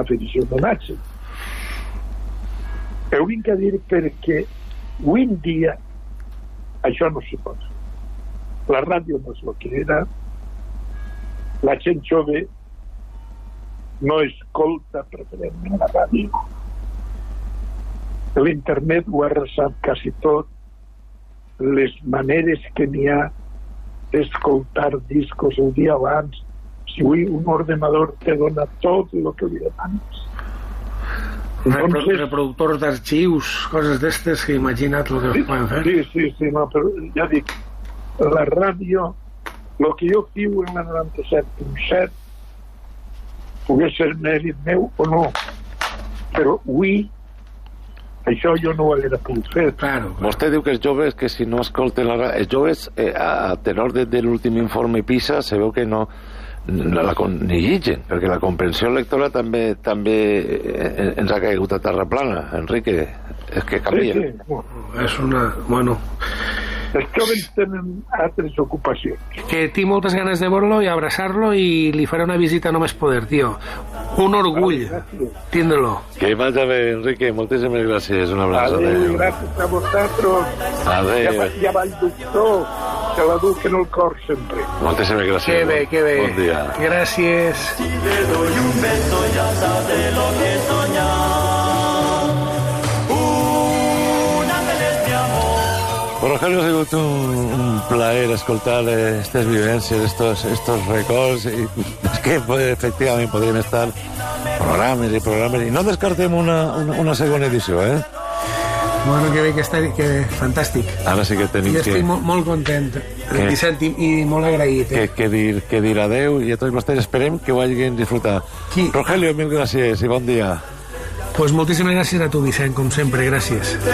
afició d'homenatge. Ho vinc a dir perquè avui en dia això no s'hi pot. La ràdio no és el que era, la gent jove no escolta preferentment la ràdio, l'internet ho ha arrasat quasi tot, les maneres que n'hi ha d'escoltar discos el dia abans, si avui un ordenador te dona tot el que li demanes. Reproductors d'arxius, coses d'estes que imagina't el que poden fer. Sí, no, però ja dic, la ràdio, el que jo diu en la 97.7 pogués ser mèrit meu o no, però avui això jo no ho haguera pogut fer. Claro. Vostè diu que els joves, que si no escolten la ràdio, els joves, a tenor de l'últim informe PISA, se veu que no ni lligen, perquè la comprensió lectora també ens ha caigut a terra plana, Enrique, és que canvia. Sí. És una... Bueno... Els joves tenen altres ocupacions. Que tinc moltes ganes de veure-lo i abraçar-lo i li faré una visita només poder, tio. Un orgull tindre-lo. Que vagi bé, Enrique, moltíssimes gràcies, un abraç. Adéu, gràcies a vosaltres. Adéu. Ja va el doctor, que la duc en el cor sempre. Moltíssimes gràcies. Que bé. Bon dia. Gràcies. Si le doy un beso ya sabe lo que soñar. Rogelio, ha sigut un plaer escoltar estas vivències, estos records, i és que efectivament podríem estar programes i no descartem una segona edició, Bueno, que bé que està, que fantàstic. Ara sí que tenim que... I estic molt content, Vicent, i molt agraït. Que dir adeu, i a tots vostès esperem que ho hagin disfrutat. Rogelio, mil gràcies i bon dia. Pues moltíssimes gràcies a tu, Vicent, com sempre, gràcies.